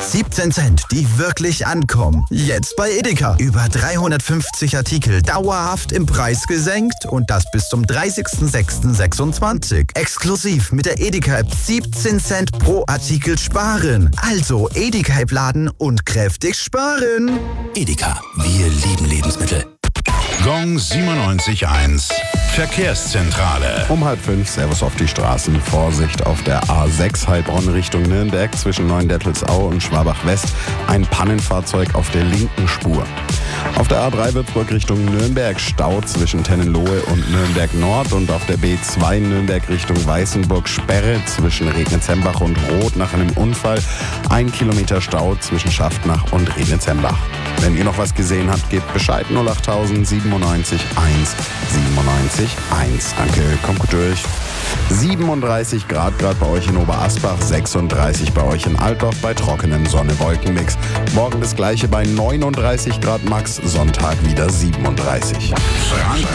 17 Cent, die wirklich ankommen. Jetzt bei Edeka. Über 350 Artikel dauerhaft im Preis gesenkt und das bis zum 30.06.26. Exklusiv mit der Edeka-App 17 Cent pro Artikel sparen. Also Edeka-App laden und kräftig sparen. Edeka, wir lieben Lebensmittel. Gong 97.1 Verkehrszentrale. Um 4:30, Servus auf die Straßen. Vorsicht auf der A6 Heilbronn Richtung Nürnberg zwischen Neuendettelsau und Schwabach-West. Ein Pannenfahrzeug auf der linken Spur. Auf der A3 Würzburg Richtung Nürnberg Stau zwischen Tennenlohe und Nürnberg Nord und auf der B2 Nürnberg Richtung Weißenburg Sperre zwischen Regnitzembach und Roth nach einem Unfall. 1 Kilometer Stau zwischen Schaftnach und Regnitzembach. Wenn ihr noch was gesehen habt, gebt Bescheid 08000 97 1 97 1. Danke, kommt gut durch. 37 Grad gerade bei euch in Oberasbach, 36 bei euch in Altdorf bei trockenem Sonne-Wolken-Mix. Morgen das gleiche bei 39 Grad max, Sonntag wieder 37. Franken